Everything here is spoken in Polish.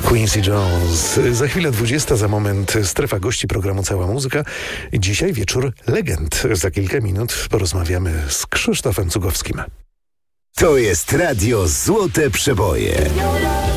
Quincy Jones. Za chwilę 20, za moment strefa gości programu Cała Muzyka. Dzisiaj wieczór legend. Za kilka minut porozmawiamy z Krzysztofem Cugowskim. To jest Radio Złote Przeboje.